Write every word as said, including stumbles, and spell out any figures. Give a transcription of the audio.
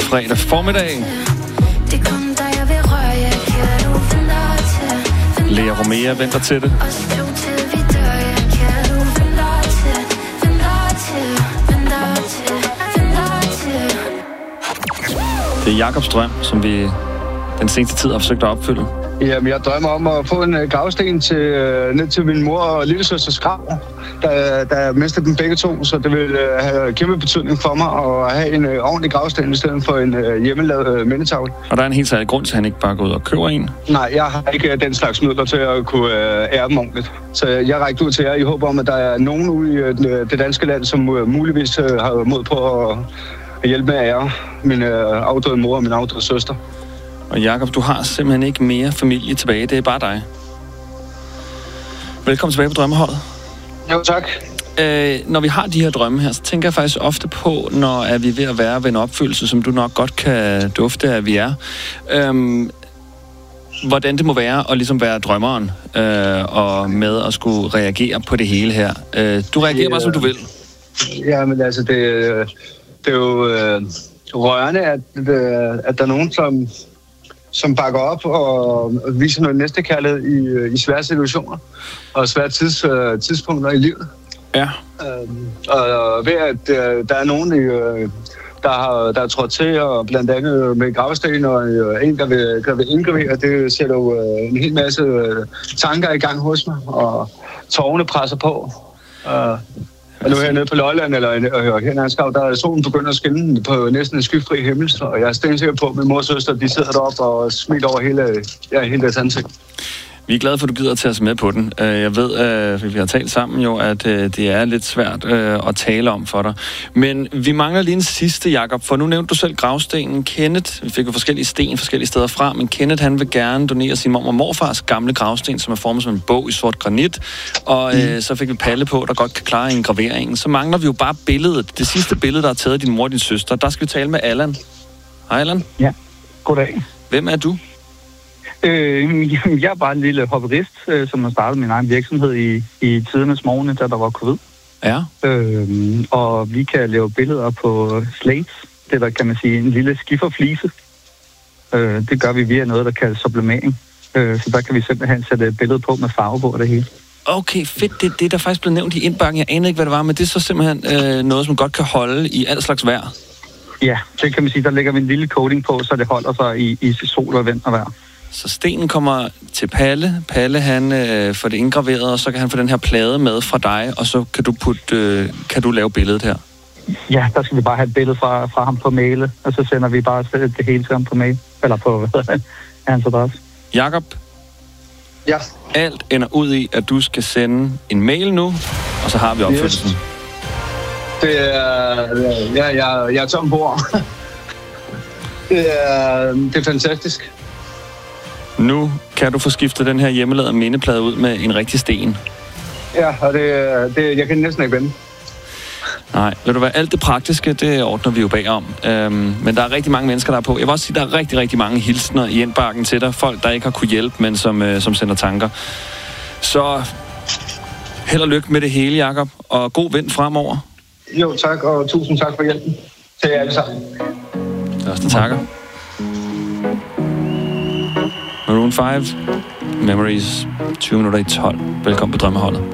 fredag formiddag. Lea Romea venter til det. Det er Jakobs drøm, som vi den seneste tid har forsøgt at opfylde. Jamen, jeg drømmer om at få en gravsten til, ned til min mor og lillesøsters grav, der, der mistede dem begge to, så det vil have kæmpe betydning for mig at have en ordentlig gravsten i stedet for en hjemmelavet mindetavle. Og der er en helt særlig grund til, at han ikke bare går ud og køber en? Nej, jeg har ikke den slags midler til at kunne ære dem ordentligt. Så jeg rækker ud til jer i håb om, at der er nogen ude i det danske land, som muligvis har mod på at hjælpe med at ære min afdøde mor og min afdøde søster. Og Jakob, du har simpelthen ikke mere familie tilbage. Det er bare dig. Velkommen tilbage på Drømmeholdet. Jo, tak. Øh, når vi har de her drømme her, så tænker jeg faktisk ofte på, når er vi er ved at være ved en opfyldelse, som du nok godt kan dufte, at vi er. Øhm, hvordan det må være at ligesom være drømmeren, øh, og med at skulle reagere på det hele her. Øh, du reagerer ja, bare, som du vil. Ja, men altså, det, det er jo øh, rørende, at, at der er nogen, som... som bakker op og viser noget næstekærlighed i, i svære situationer og svære tids, tidspunkter i livet. Ja. Øhm, og ved at der er nogen, der har der er trådt til, og blandt andet med gravsten og en, der vil, der vil indgravere, det sætter jo en hel masse tanker i gang hos mig, og tårerne presser på. Og Og nu her nede på Lolland, eller her i Nanskav, der er solen begyndt at skinne på næsten en skyfri himmel, og jeg er stensikker på, at min mor og søster, de sidder deroppe og smiler over hele, ja, hele deres ansigt. Vi er glade for, at du gider at tage os med på den. Jeg ved, at vi har talt sammen jo, at det er lidt svært at tale om for dig. Men vi mangler lige en sidste, Jakob, for nu nævnte du selv gravstenen. Kenneth, vi fik jo forskellige sten forskellige steder fra, men Kenneth, han vil gerne donere sin mor og morfars gamle gravsten, som er formet som en bog i sort granit. Og mm. øh, så fik vi Palle på, der godt kan klare en gravering. Så mangler vi jo bare billedet. Det sidste billede, der er taget af din mor og din søster. Der skal vi tale med Allan. Hej, Allan. Ja, goddag. Hvem er du? Øh, jeg er bare en lille hobbyist, øh, som har startet min egen virksomhed i, i tidernes morgen, da der var covid. Ja. Øh, og vi kan lave billeder på slates. Det der kan man sige en lille skifferflise. Øh, det gør vi via noget, der kaldes sublimering. Øh, så der kan vi simpelthen sætte et billede på med farve på og det hele. Okay, fedt. Det, det er der faktisk blevet nævnt i indbakken. Jeg anede ikke, hvad det var, men det er så simpelthen øh, noget, som godt kan holde i alt slags vejr. Ja, det kan man sige. Der lægger vi en lille coating på, så det holder sig i, i sol og vind og vejr. Så stenen kommer til Palle. Palle, han øh, får det indgraveret, og så kan han få den her plade med fra dig, og så kan du, putte, øh, kan du lave billedet her. Ja, der skal vi bare have et billede fra, fra ham på mail, og så sender vi bare det hele til ham på mail. Eller på, hvad hedder det, hans adresse. Jakob? Ja? Alt ender ud i, at du skal sende en mail nu, og så har vi opfyldelsen. Yes. Det er... Ja, jeg, jeg er tom bord. det, er, det er fantastisk. Nu kan du få skiftet den her hjemmelavede mindeplade ud med en rigtig sten. Ja, og det, det, jeg kan næsten ikke vende. Nej, ved du hvad, alt det praktiske, det ordner vi jo bagom. Øhm, men der er rigtig mange mennesker, der er på. Jeg vil også sige, der er rigtig, rigtig mange hilsner i indbakken til dig. Folk, der ikke har kunne hjælpe, men som, øh, som sender tanker. Så held og lykke med det hele, Jakob, og god vind fremover. Jo, tak, og tusind tak for hjælpen til jer alle sammen. Første takker. Maroon five, Memories, tyve minutter i tolv. Velkommen på Drømmeholdet.